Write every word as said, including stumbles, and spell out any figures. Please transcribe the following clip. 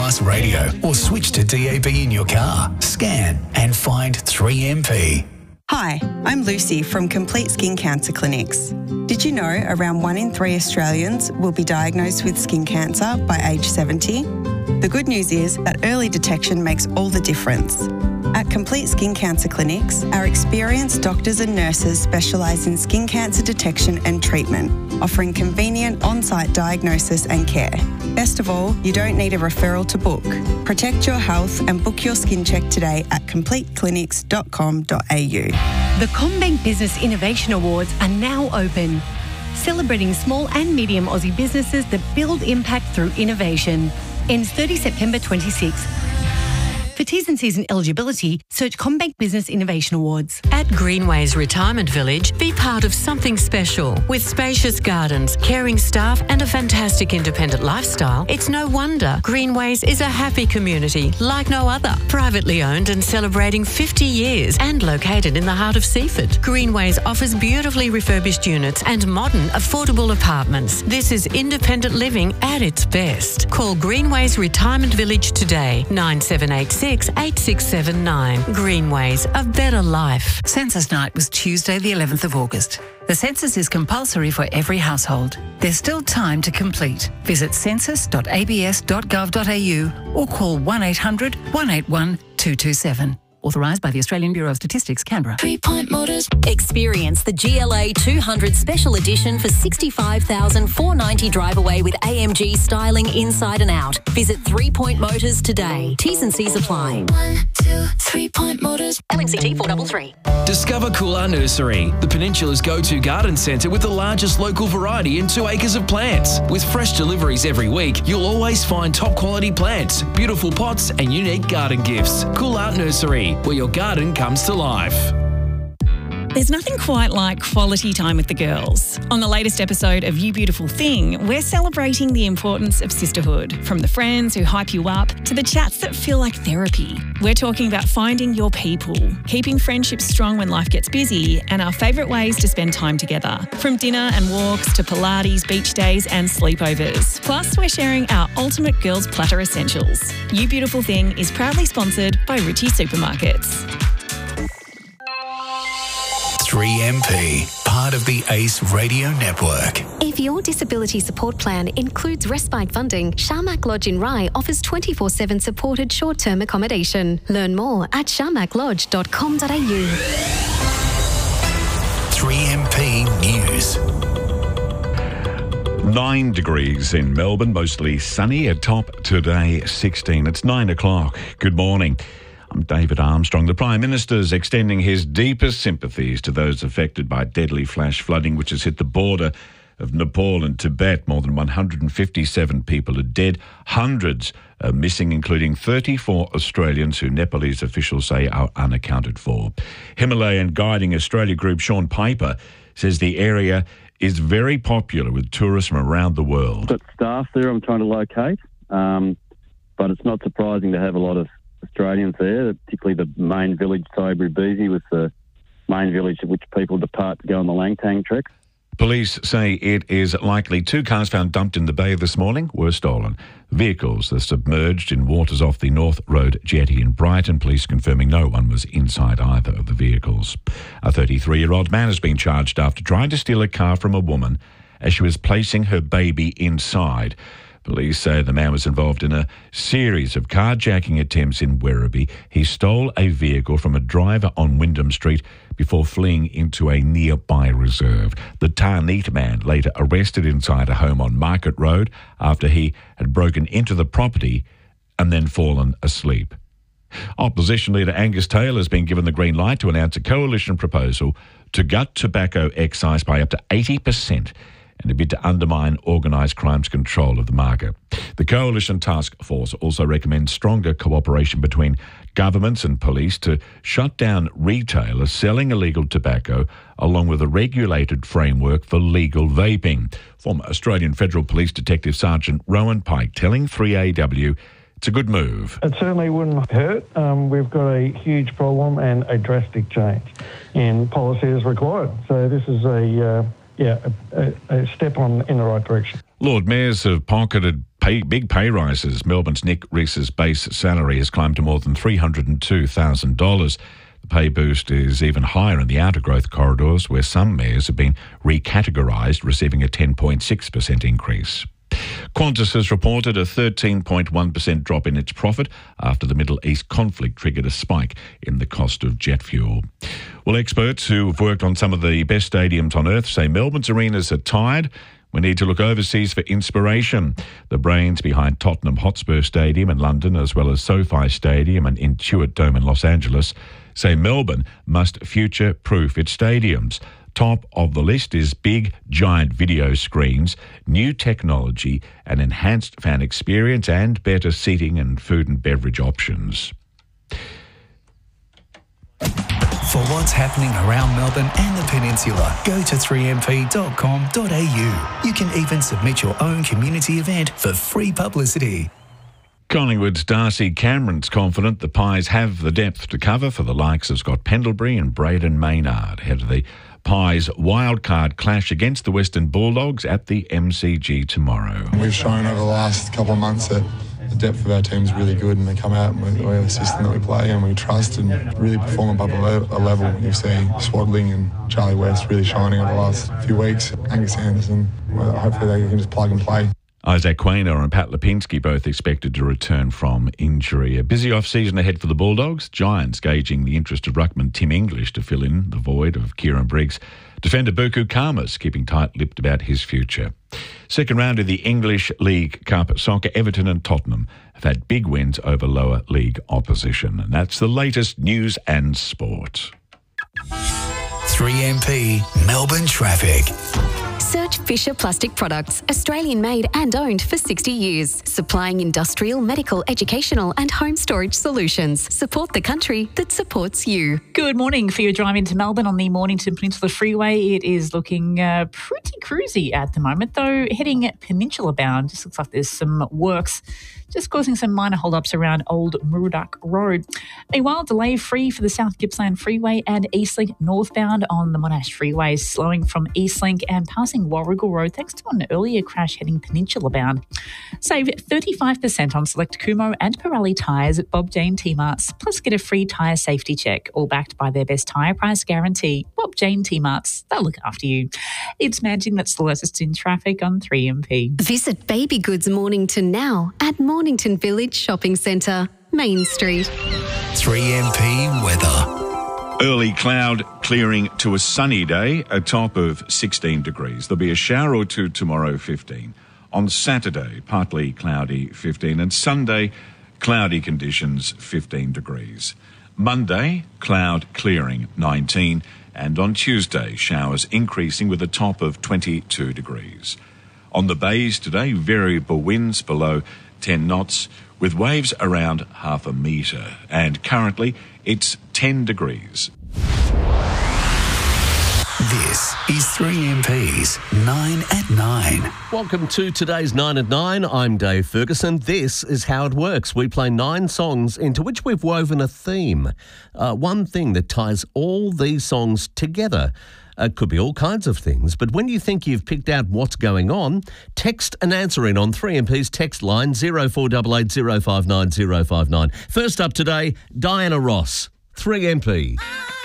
Plus radio or switch to D A B in your car. Scan and find three M P. Hi, I'm Lucy from Complete Skin Cancer Clinics. Did you know around one in three Australians will be diagnosed with skin cancer by age seventy? The good news is that early detection makes all the difference. At Complete Skin Cancer Clinics, our experienced doctors and nurses specialise in skin cancer detection and treatment, offering convenient on-site diagnosis and care. Best of all, you don't need a referral to book. Protect your health and book your skin check today at complete clinics dot com dot a u. The CommBank Business Innovation Awards are now open, celebrating small and medium Aussie businesses that build impact through innovation. Ends thirtieth September twenty-sixth. For T's and C's and eligibility, search CommBank Business Innovation Awards. At Greenways Retirement Village, be part of something special. With spacious gardens, caring staff and a fantastic independent lifestyle, it's no wonder Greenways is a happy community like no other. Privately owned and celebrating fifty years and located in the heart of Seaford. Greenways offers beautifully refurbished units and modern, affordable apartments. This is independent living at its best. Call Greenways Retirement Village today, nine seven eight six, eight six seven nine. Greenways, a better life. Census night was Tuesday the eleventh of August. The census is compulsory for every household. There's still time to complete. Visit census dot a b s dot gov dot a u or call one eight hundred, one eight one, two two seven. Authorised by the Australian Bureau of Statistics, Canberra. Three Point Motors. Experience the G L A two hundred Special Edition for sixty-five thousand four hundred ninety drive away with A M G styling inside and out. Visit Three Point Motors today. T's and C's apply. One, two, Three Point Motors. L N C T four three three. Discover Coolar Nursery, the Peninsula's go-to garden centre with the largest local variety and two acres of plants. With fresh deliveries every week, you'll always find top quality plants, beautiful pots and unique garden gifts. Coolar Nursery, where your garden comes to life. There's nothing quite like quality time with the girls. On the latest episode of You Beautiful Thing, we're celebrating the importance of sisterhood, from the friends who hype you up to the chats that feel like therapy. We're talking about finding your people, keeping friendships strong when life gets busy, and our favourite ways to spend time together, from dinner and walks to Pilates, beach days and sleepovers. Plus, we're sharing our ultimate girls platter essentials. You Beautiful Thing is proudly sponsored by Ritchie Supermarkets. three M P, part of the ACE Radio Network. If your disability support plan includes respite funding, Sharmak Lodge in Rye offers twenty-four seven supported short-term accommodation. Learn more at sharmak lodge dot com dot a u. three M P News. Nine degrees in Melbourne, mostly sunny. A top today, sixteen. It's nine o'clock. Good morning. I'm David Armstrong. The Prime Minister's extending his deepest sympathies to those affected by deadly flash flooding which has hit the border of Nepal and Tibet. More than one hundred fifty-seven people are dead. Hundreds are missing, including thirty-four Australians who Nepalese officials say are unaccounted for. Himalayan Guiding Australia group Sean Piper says the area is very popular with tourists from around the world. Got staff there I'm trying to locate, um, but it's not surprising to have a lot of Australians there, particularly the main village, Saibu Beezy, was the main village at which people depart to go on the Langtang trek. Police say it is likely two cars found dumped in the bay this morning were stolen. Vehicles are submerged in waters off the North Road jetty in Brighton. Police confirming no one was inside either of the vehicles. A thirty-three-year-old man has been charged after trying to steal a car from a woman as she was placing her baby inside. Police say the man was involved in a series of carjacking attempts in Werribee. He stole a vehicle from a driver on Wyndham Street before fleeing into a nearby reserve. The Tarneet man later arrested inside a home on Market Road after he had broken into the property and then fallen asleep. Opposition leader Angus Taylor has been given the green light to announce a coalition proposal to gut tobacco excise by up to eighty percent in a bid to undermine organised crime's control of the market. The Coalition Task Force also recommends stronger cooperation between governments and police to shut down retailers selling illegal tobacco, along with a regulated framework for legal vaping. Former Australian Federal Police Detective Sergeant Rowan Pike telling three A W it's a good move. It certainly wouldn't hurt. Um, we've got a huge problem and a drastic change in policy is required. So this is a... Uh, Yeah, a, a step on in the right direction. Lord Mayors have pocketed pay, big pay rises. Melbourne's Nick Reese's base salary has climbed to more than three hundred two thousand dollars. The pay boost is even higher in the outer growth corridors, where some mayors have been recategorised, receiving a ten point six percent increase. Qantas has reported a thirteen point one percent drop in its profit after the Middle East conflict triggered a spike in the cost of jet fuel. Well, experts who've worked on some of the best stadiums on earth say Melbourne's arenas are tired. We need to look overseas for inspiration. The brains behind Tottenham Hotspur Stadium in London, as well as SoFi Stadium and Intuit Dome in Los Angeles, say Melbourne must future-proof its stadiums. Top of the list is big, giant video screens, new technology, an enhanced fan experience, and better seating and food and beverage options. For what's happening around Melbourne and the Peninsula, go to three m p dot com dot a u. You can even submit your own community event for free publicity. Collingwood's Darcy Cameron's confident the Pies have the depth to cover for the likes of Scott Pendlebury and Braden Maynard ahead of the Pies wildcard clash against the Western Bulldogs at the M C G tomorrow. We've shown over the last couple of months that the depth of our team is really good, and they come out and we, we have a system that we play and we trust and really perform above a level. You see Swadling and Charlie West really shining over the last few weeks. Angus Anderson, well, hopefully they can just plug and play. Isaac Quaynor and Pat Lipinski both expected to return from injury. A busy off-season ahead for the Bulldogs. Giants gauging the interest of ruckman Tim English to fill in the void of Kieran Briggs. Defender Buku Khamis keeping tight-lipped about his future. Second round of the English League Cup soccer, Everton and Tottenham have had big wins over lower league opposition. And that's the latest news and sport. three M P Melbourne traffic. Search Fisher Plastic Products, Australian made and owned for sixty years, supplying industrial, medical, educational and home storage solutions. Support the country that supports you. Good morning. For your drive into Melbourne on the Mornington Peninsula Freeway, it is looking uh, pretty cruisy at the moment, though heading peninsula bound. Just looks like there's some works just causing some minor hold-ups around Old Murdoch Road. Meanwhile, delay free for the South Gippsland Freeway and Eastlink northbound on the Monash Freeway, slowing from Eastlink and passing Warrigal Road thanks to an earlier crash heading peninsula bound. Save thirty-five percent on select Kumho and Pirelli tyres at Bob Jane T-Marts, plus get a free tyre safety check, all backed by their best tyre price guarantee. Bob Jane T-Marts, they'll look after you. It's Madgin that's the latest in traffic on three M P. Visit Baby Goods Mornington now at Mornington Village Shopping Centre, Main Street. three M P weather. Early cloud clearing to a sunny day, a top of sixteen degrees. There'll be a shower or two tomorrow, fifteen. On Saturday, partly cloudy, fifteen. And Sunday, cloudy conditions, fifteen degrees. Monday, cloud clearing, nineteen. And on Tuesday, showers increasing with a top of twenty-two degrees. On the bays today, variable winds below ten knots, with waves around half a metre. And currently, it's ten degrees. This is three M P's nine at nine. Welcome to today's nine at nine. I'm Dave Ferguson. This is how it works. We play nine songs into which we've woven a theme. Uh, one thing that ties all these songs together. It could be all kinds of things, but when you think you've picked out what's going on, text an answer in on three M P's text line zero four eight eight zero five nine zero five nine. First up today, Diana Ross, three M P.